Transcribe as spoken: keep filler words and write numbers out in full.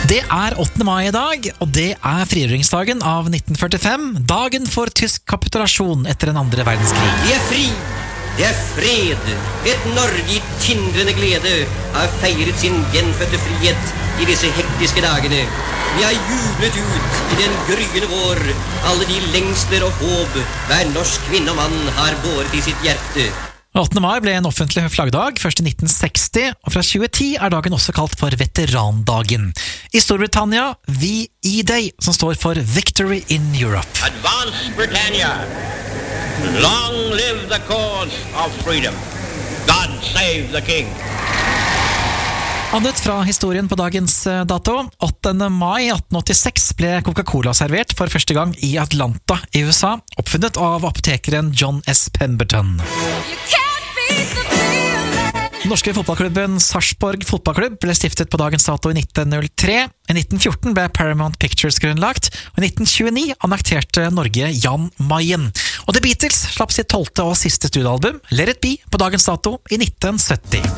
Det er åttende mai i dag, og det er frigjøringsdagen av nitten førtifem, dagen for tysk kapitulasjon etter den andre verdenskrig. Vi er fri, det er fred, et Norge i tindrende glede har feiret sin gjenfødte frihet i disse hektiske dagene. Vi har jublet ut i den gryende vår alle de lengsler og håp hver norsk kvinne og mann har båret i sitt hjerte. åttende mai ble en offentlig flaggdag, først i nitten seksti, og fra tjue ti er dagen også kalt for veterandagen. I Storbritannia, V-E-Day, som står for Victory in Europe. Advance Britannia! Long live the cause of freedom! God save the king! Annet fra historien på dagens dato. åttende mai atten åttiseks ble Coca-Cola servert for første gang i Atlanta i U S A, oppfunnet av apotekeren John S. Pemberton. Den norske fotballklubben Sarpsborg fotballklubb ble stiftet på dagens dato i nitten null tre. I nitten fjorten ble Paramount Pictures grunnlagt, og i nitten tjueni annekterte Norge Jan Mayen. Og The Beatles slapp sitt tolvte og siste studioalbum, Let It Be, på dagens dato i nitten sytti.